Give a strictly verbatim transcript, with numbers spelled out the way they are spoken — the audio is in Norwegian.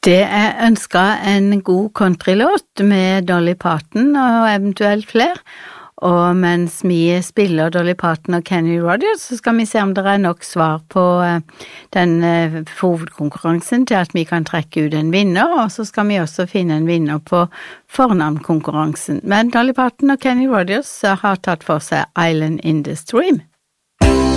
Det er ønsket en god countrylåt med Dolly Parton og eventuelt flere, og mens vi spiller Dolly Parton og Kenny Rogers, så skal vi se om det er nok svar på den hovedkonkurransen til at vi kan trekke ut en vinner, og så skal vi også finne en vinner på fornavnkonkurransen. Men Dolly Parton og Kenny Rogers har tatt for seg Island in the Stream.